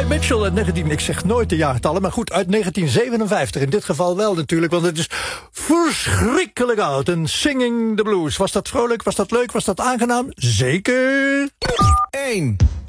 Joni Mitchell uit 19... Ik zeg nooit de jaartallen, maar goed, uit 1957. In dit geval wel natuurlijk, want het is verschrikkelijk oud. En Singing the Blues. Was dat vrolijk? Was dat leuk? Was dat aangenaam? Zeker. 1.